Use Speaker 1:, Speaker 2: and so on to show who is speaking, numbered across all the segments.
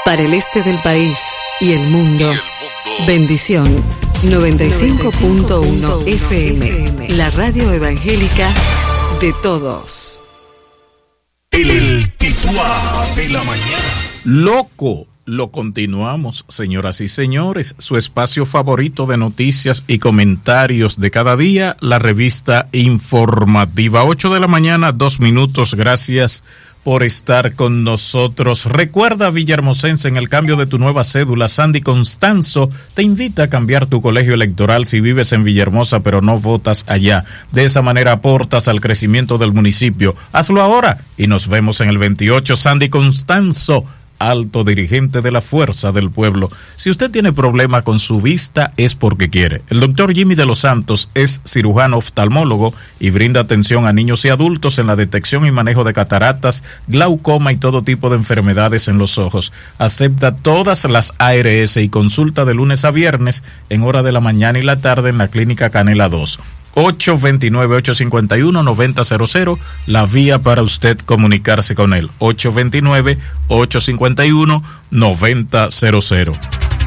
Speaker 1: Para el este del país y el mundo, bendición 95.1 FM, la radio evangélica de todos.
Speaker 2: El titular de la mañana.
Speaker 3: Loco, lo continuamos, señoras y señores. Su espacio favorito de noticias y comentarios de cada día, la revista informativa. 8 de la mañana, 2 minutos. Gracias por estar con nosotros. Recuerda, villahermosense, en el cambio de tu nueva cédula, Sandy Constanzo te invita a cambiar tu colegio electoral si vives en Villahermosa pero no votas allá. De esa manera aportas al crecimiento del municipio. Hazlo ahora y nos vemos en el 28. Sandy Constanzo, alto dirigente de la Fuerza del Pueblo. Si usted tiene problema con su vista, es porque quiere. El doctor Jimmy de los Santos es cirujano oftalmólogo y brinda atención a niños y adultos en la detección y manejo de cataratas, glaucoma y todo tipo de enfermedades en los ojos. Acepta todas las ARS y consulta de lunes a viernes en hora de la mañana y la tarde en la Clínica Canela 2. 829-851-9000, la vía para usted comunicarse con él, 829-851-9000.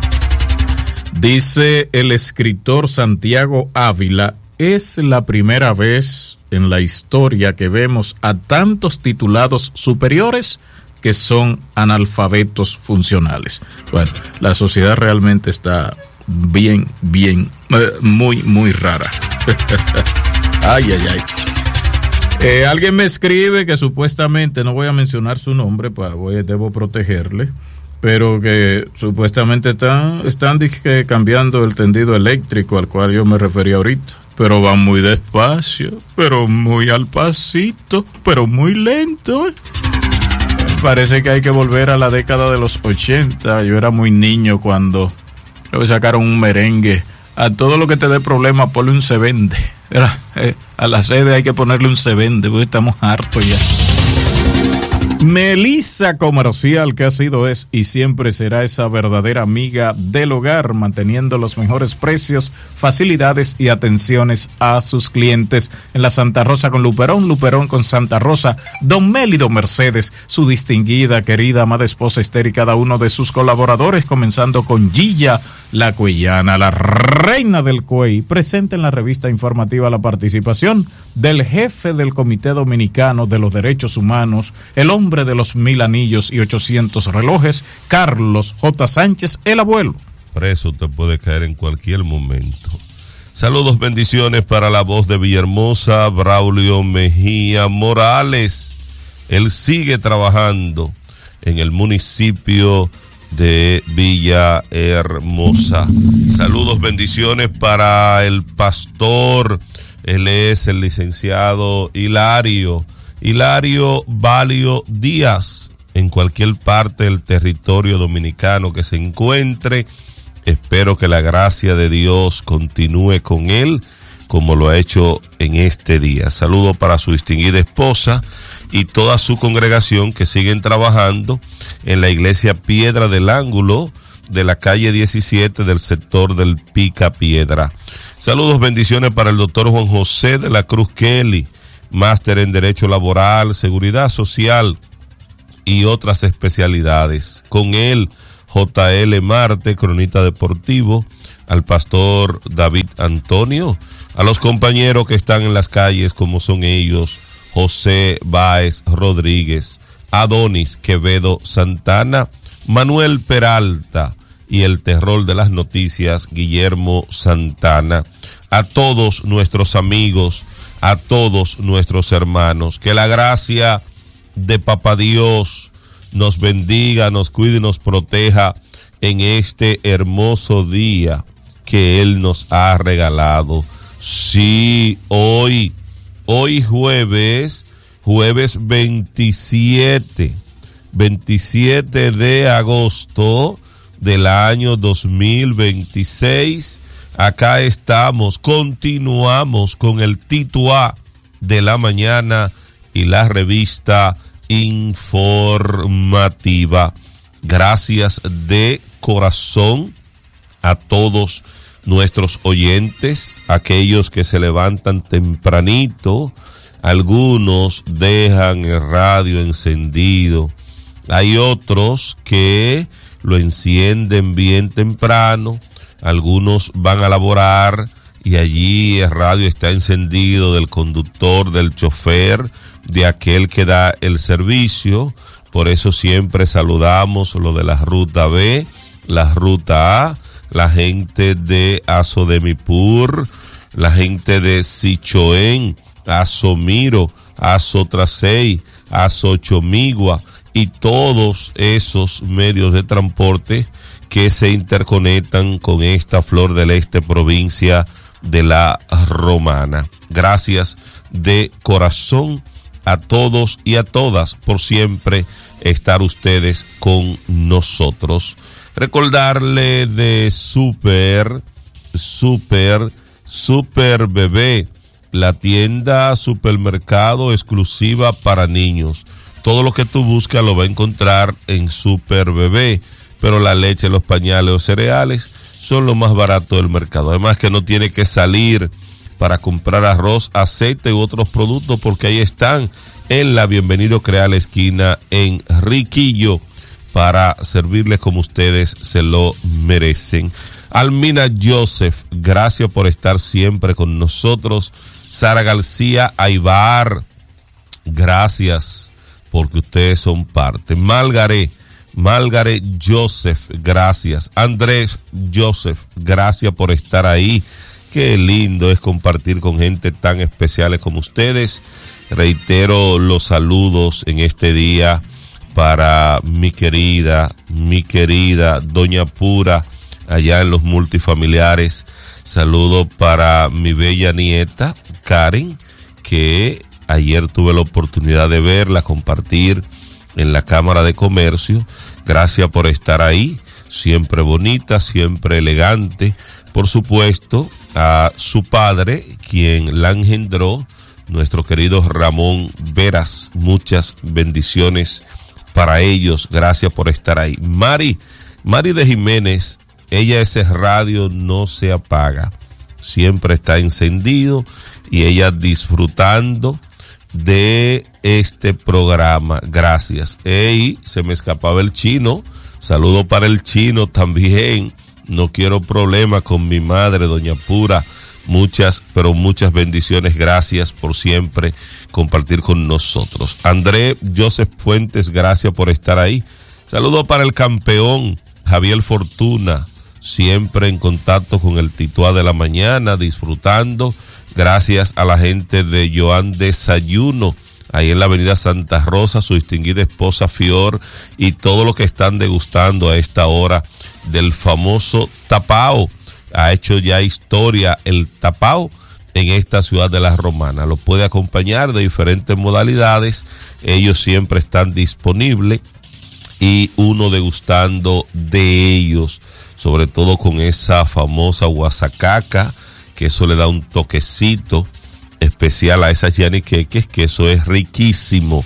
Speaker 3: Dice el escritor Santiago Ávila, es la primera vez en la historia que vemos a tantos titulados superiores que son analfabetos funcionales. Bueno, la sociedad realmente está muy rara. Ay. Alguien me escribe que supuestamente, no voy a mencionar su nombre, debo protegerle, pero que supuestamente están cambiando el tendido eléctrico al cual yo me refería ahorita, pero van muy despacio, pero muy al pasito, pero muy lento. Parece que hay que volver a la década de los 80. Yo era muy niño cuando sacaron un merengue. A todo lo que te dé problema, ponle un se vende. A la sede hay que ponerle un se vende, porque estamos hartos ya. Melissa Comercial, que ha sido, es y siempre será esa verdadera amiga del hogar, manteniendo los mejores precios, facilidades y atenciones a sus clientes en la Santa Rosa con Luperón, Luperón con Santa Rosa, Don Mélido Mercedes, su distinguida, querida, amada esposa Esther y cada uno de sus colaboradores, comenzando con Gilla, la cueyana, la reina del cuey, presente en la revista informativa la participación del jefe del Comité Dominicano de los Derechos Humanos, el hombre de los 1000 anillos y 800 relojes, Carlos J. Sánchez, el abuelo.
Speaker 4: Preso te puede caer en cualquier momento. Saludos, bendiciones para la voz de Villahermosa, Braulio Mejía Morales. Él sigue trabajando en el municipio de Villahermosa. Saludos, bendiciones para el pastor. Él es el licenciado Hilario Valio Díaz, en cualquier parte del territorio dominicano que se encuentre. Espero que la gracia de Dios continúe con él como lo ha hecho en este día. Saludo para su distinguida esposa y toda su congregación que siguen trabajando en la iglesia Piedra del Ángulo de la calle 17 del sector del Pica Piedra. Saludos, bendiciones para el doctor Juan José de la Cruz Kelly, máster en Derecho Laboral, Seguridad Social y otras especialidades. Con él, J.L. Marte, cronista deportivo, al pastor David Antonio, a los compañeros que están en las calles, como son ellos, José Báez Rodríguez, Adonis Quevedo Santana, Manuel Peralta y el terror de las noticias, Guillermo Santana. A todos nuestros amigos, a todos nuestros hermanos, que la gracia de Papá Dios nos bendiga, nos cuide y nos proteja en este hermoso día que Él nos ha regalado. Sí, hoy jueves 27 de agosto del año 2026. Acá estamos, continuamos con el titular de la mañana y la revista informativa. Gracias de corazón a todos nuestros oyentes, aquellos que se levantan tempranito, algunos dejan el radio encendido, hay otros que lo encienden bien temprano, algunos van a laborar y allí el radio está encendido del conductor, del chofer, de aquel que da el servicio. Por eso siempre saludamos lo de la ruta B, la ruta A, la gente de Azodemipur, la gente de Sichoén, Azomiro, Azotrasey, Azochomigua y todos esos medios de transporte que se interconectan con esta Flor del Este, provincia de La Romana. Gracias de corazón a todos y a todas por siempre estar ustedes con nosotros. Recordarle de Super Bebé, la tienda supermercado exclusiva para niños. Todo lo que tú buscas lo va a encontrar en Super Bebé, pero la leche, los pañales o cereales son lo más barato del mercado. Además que no tiene que salir para comprar arroz, aceite u otros productos, porque ahí están en la Bienvenido Creal esquina en Riquillo para servirles como ustedes se lo merecen. Almina Joseph, gracias por estar siempre con nosotros. Sara García Aybar, gracias porque ustedes son parte. Margaret Joseph, gracias. Andrés Joseph, gracias por estar ahí. Qué lindo es compartir con gente tan especiales como ustedes. Reitero los saludos en este día para mi querida Doña Pura, allá en los multifamiliares. Saludo para mi bella nieta, Karen, que ayer tuve la oportunidad de verla, compartir en la Cámara de Comercio. Gracias por estar ahí, siempre bonita, siempre elegante. Por supuesto, a su padre, quien la engendró, nuestro querido Ramón Veras. Muchas bendiciones para ellos. Gracias por estar ahí. Mari de Jiménez, ese radio no se apaga. Siempre está encendido y ella disfrutando de este programa. Gracias. Se me escapaba el Chino. Saludo para el Chino también. No quiero problemas con mi madre, Doña Pura. Muchas bendiciones. Gracias por siempre compartir con nosotros. André Joseph Fuentes, gracias por estar ahí. Saludo para el campeón Javier Fortuna, siempre en contacto con el Tituá de la mañana, disfrutando. Gracias a la gente de Joan Desayuno, ahí en la avenida Santa Rosa, su distinguida esposa Fior y todo lo que están degustando a esta hora del famoso tapao. Ha hecho ya historia el tapao en esta ciudad de La Romana. Lo puede acompañar de diferentes modalidades. Ellos siempre están disponibles y uno degustando de ellos, sobre todo con esa famosa guasacaca, que eso le da un toquecito especial a esas yaniqueques, que eso es riquísimo.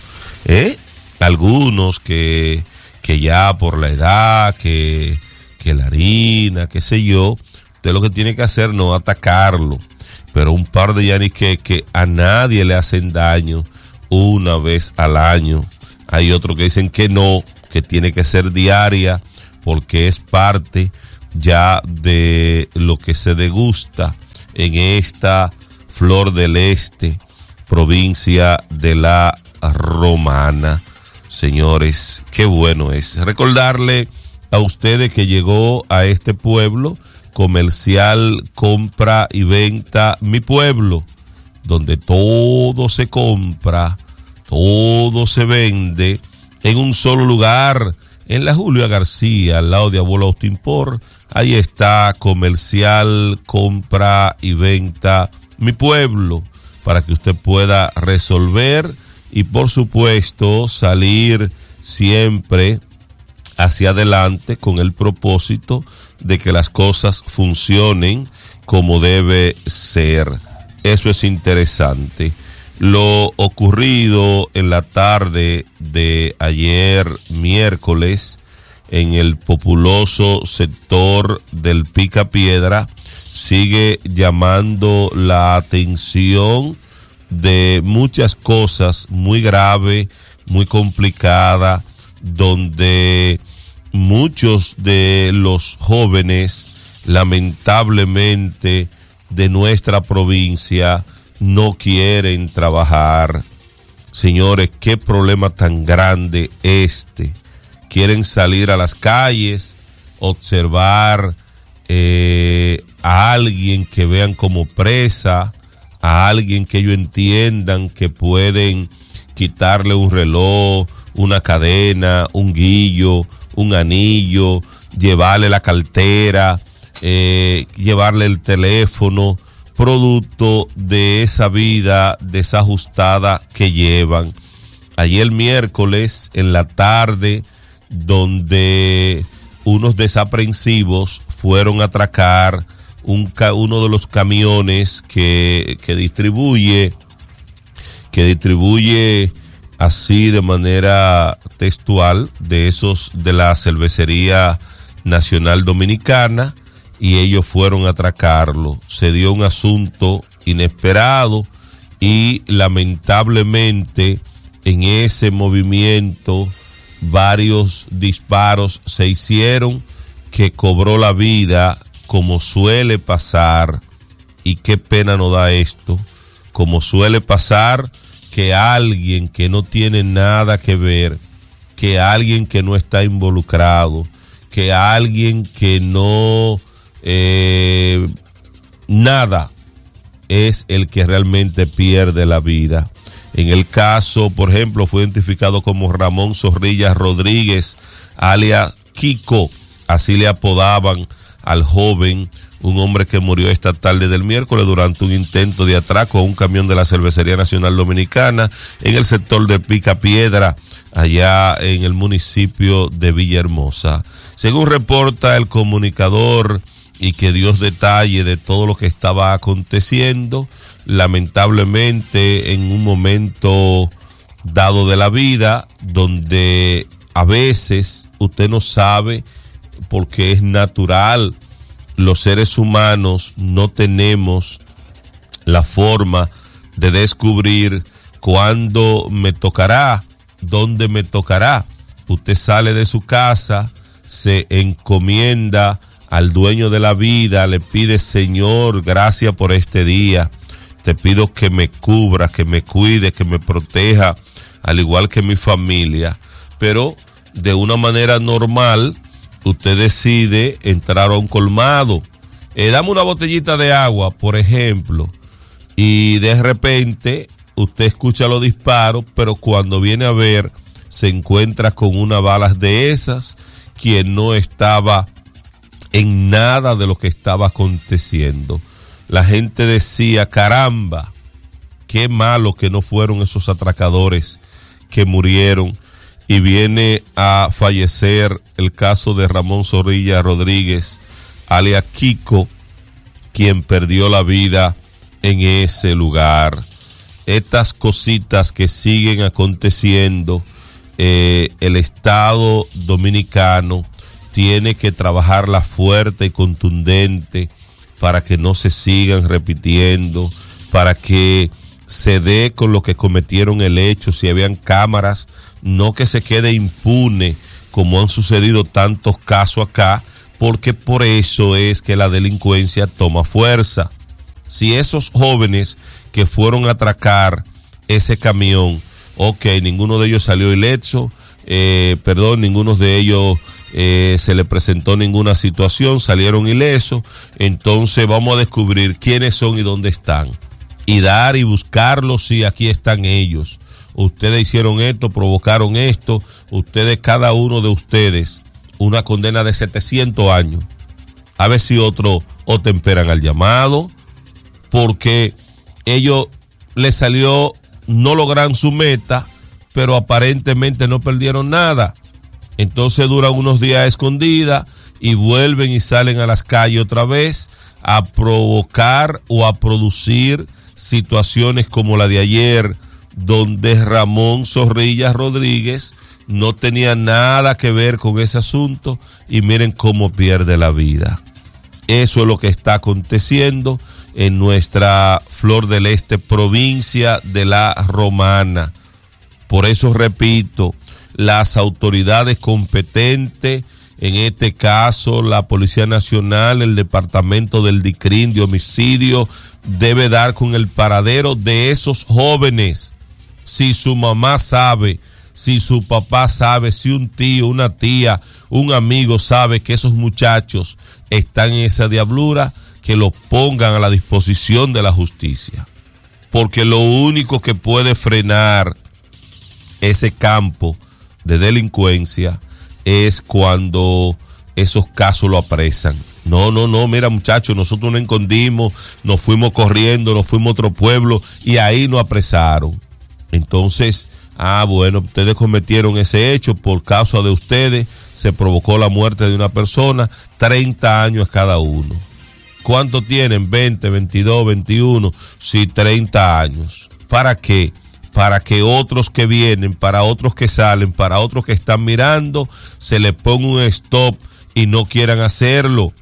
Speaker 4: Algunos que ya por la edad, que la harina, qué sé yo, usted lo que tiene que hacer no atacarlo, pero un par de yaniqueques a nadie le hacen daño una vez al año. Hay otros que dicen que no, que tiene que ser diaria, porque es parte ya de lo que se degusta en esta Flor del Este, provincia de La Romana. Señores, qué bueno es recordarle a ustedes que llegó a este pueblo Comercial Compra y Venta Mi Pueblo, donde todo se compra, todo se vende en un solo lugar, en la Julia García, al lado de Abuelo Austin Port. Ahí está Comercial Compra y Venta Mi Pueblo, para que usted pueda resolver y por supuesto salir siempre hacia adelante con el propósito de que las cosas funcionen como debe ser. Eso es interesante. Lo ocurrido en la tarde de ayer miércoles en el populoso sector del Picapiedra sigue llamando la atención de muchas cosas muy graves, muy complicadas, donde muchos de los jóvenes, lamentablemente, de nuestra provincia no quieren trabajar. Señores, qué problema tan grande este. Quieren salir a las calles, observar a alguien que vean como presa, a alguien que ellos entiendan que pueden quitarle un reloj, una cadena, un guillo, un anillo, llevarle la cartera, llevarle el teléfono, producto de esa vida desajustada que llevan. Ayer miércoles en la tarde, donde unos desaprensivos fueron a atracar uno de los camiones que distribuye así de manera textual, de esos de la Cervecería Nacional Dominicana, y ellos fueron a atracarlo. Se dio un asunto inesperado y lamentablemente en ese movimiento varios disparos se hicieron que cobró la vida, como suele pasar, y qué pena nos da esto, como suele pasar que alguien que no tiene nada que ver, que alguien que no está involucrado, que alguien que no nada, es el que realmente pierde la vida. En el caso, por ejemplo, fue identificado como Ramón Zorrilla Rodríguez, alias Kiko, así le apodaban al joven, un hombre que murió esta tarde del miércoles durante un intento de atraco a un camión de la Cervecería Nacional Dominicana en el sector de Picapiedra, allá en el municipio de Villahermosa. Según reporta el comunicador, y que Dios detalle de todo lo que estaba aconteciendo, lamentablemente en un momento dado de la vida, donde a veces usted no sabe, porque es natural, los seres humanos no tenemos la forma de descubrir cuándo me tocará, dónde me tocará. Usted sale de su casa, se encomienda al dueño de la vida, le pide: Señor, gracias por este día, te pido que me cubra, que me cuide, que me proteja, al igual que mi familia. Pero de una manera normal, usted decide entrar a un colmado, dame una botellita de agua, por ejemplo, y de repente usted escucha los disparos, pero cuando viene a ver, se encuentra con una balas de esas, quien no estaba en nada de lo que estaba aconteciendo. La gente decía: caramba, qué malo que no fueron esos atracadores que murieron. Y viene a fallecer el caso de Ramón Zorrilla Rodríguez, alias Kiko, quien perdió la vida en ese lugar. Estas cositas que siguen aconteciendo, el Estado dominicano tiene que trabajarla fuerte y contundente para que no se sigan repitiendo, para que se dé con lo que cometieron el hecho. Si habían cámaras, no que se quede impune, como han sucedido tantos casos acá, porque por eso es que la delincuencia toma fuerza. Si esos jóvenes que fueron a atracar ese camión, ninguno de ellos salió ileso, ninguno de ellos se le presentó ninguna situación, salieron ilesos, entonces vamos a descubrir quiénes son y dónde están, y dar y buscarlos. Sí, aquí están ellos. Ustedes hicieron esto, provocaron esto, ustedes, cada uno de ustedes, una condena de 700 años. A ver si otro o temperan al llamado, porque ellos les salió, no logran su meta, pero aparentemente no perdieron nada. Entonces duran unos días escondidas y vuelven y salen a las calles otra vez a provocar o a producir situaciones como la de ayer, donde Ramón Zorrilla Rodríguez no tenía nada que ver con ese asunto, y miren cómo pierde la vida. Eso es lo que está aconteciendo en nuestra Flor del Este, provincia de La Romana. Por eso repito, las autoridades competentes en este caso la Policía Nacional, el Departamento del DICRIN de Homicidio, debe dar con el paradero de esos jóvenes. Si su mamá sabe, si su papá sabe, si un tío, una tía, un amigo sabe que esos muchachos están en esa diablura, que los pongan a la disposición de la justicia. Porque lo único que puede frenar ese campo de delincuencia es cuando esos casos lo apresan. No, mira muchachos, nosotros nos escondimos, nos fuimos corriendo, nos fuimos a otro pueblo y ahí nos apresaron. Entonces, bueno, ustedes cometieron ese hecho, por causa de ustedes se provocó la muerte de una persona, 30 años cada uno. ¿Cuánto tienen? 20, 22, 21, sí, 30 años. ¿Para qué? Para que otros que vienen, para otros que salen, para otros que están mirando, se les ponga un stop y no quieran hacerlo.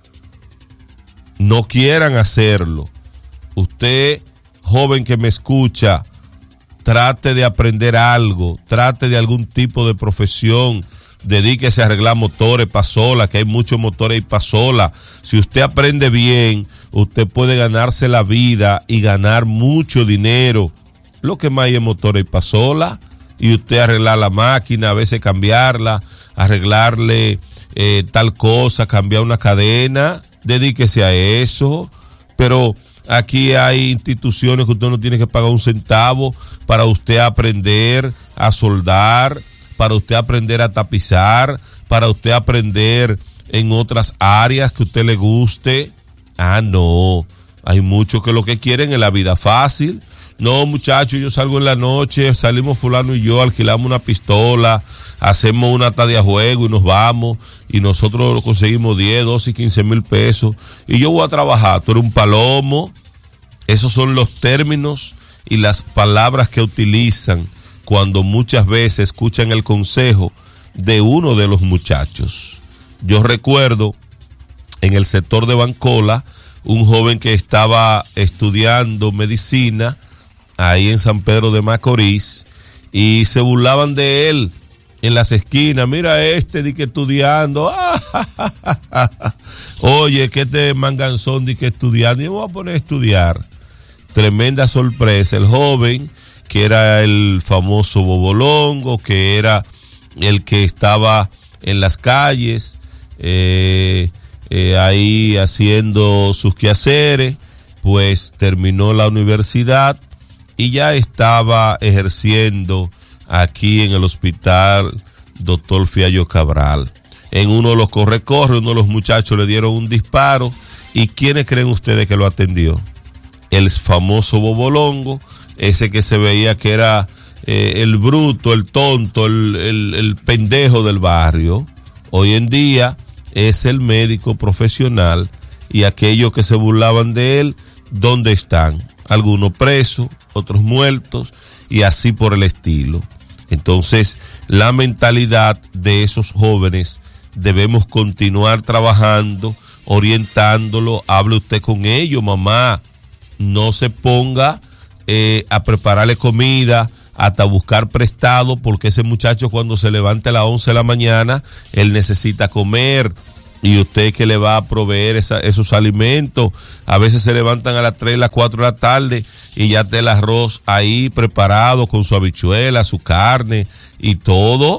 Speaker 4: No quieran hacerlo. Usted, joven que me escucha, trate de aprender algo, trate de algún tipo de profesión, dedíquese a arreglar motores, pasola, que hay muchos motores y pasola. Si usted aprende bien, usted puede ganarse la vida y ganar mucho dinero. Lo que más hay es motores y pasola, y usted arreglar la máquina, a veces cambiarla, arreglarle tal cosa, cambiar una cadena, dedíquese a eso. Pero aquí hay instituciones que usted no tiene que pagar un centavo para usted aprender a soldar, para usted aprender a tapizar, para usted aprender en otras áreas que a usted le guste. No, hay muchos que lo que quieren es la vida fácil. No, muchachos, yo salgo en la noche, salimos fulano y yo, alquilamos una pistola, hacemos una tarde a juego y nos vamos, y nosotros conseguimos 10, 12 y 15 mil pesos, y yo voy a trabajar. Tú eres un palomo. Esos son los términos y las palabras que utilizan cuando muchas veces escuchan el consejo de uno de los muchachos. Yo recuerdo en el sector de Bancola, un joven que estaba estudiando medicina ahí en San Pedro de Macorís, y se burlaban de él en las esquinas. Mira di que estudiando. Oye, que este manganzón di que estudiando. Y me voy a poner a estudiar. Tremenda sorpresa. El joven, que era el famoso Bobolongo, que era el que estaba en las calles, ahí haciendo sus quehaceres, pues terminó la universidad y ya estaba ejerciendo aquí en el hospital Dr. Fiallo Cabral. En uno de los corre, uno de los muchachos le dieron un disparo. ¿Y quiénes creen ustedes que lo atendió? El famoso Bobolongo, ese que se veía que era el bruto, el tonto, el pendejo del barrio. Hoy en día es el médico profesional, y aquellos que se burlaban de él, ¿dónde están? Algunos presos, otros muertos, y así por el estilo. Entonces, la mentalidad de esos jóvenes, debemos continuar trabajando, orientándolo. Hable usted con ellos, mamá. No se ponga a prepararle comida, hasta buscar prestado, porque ese muchacho cuando se levante a las 11 de la mañana, él necesita comer. Y usted que le va a proveer esos alimentos, a veces se levantan a las 3, las 4 de la tarde y ya está el arroz ahí preparado con su habichuela, su carne y todo.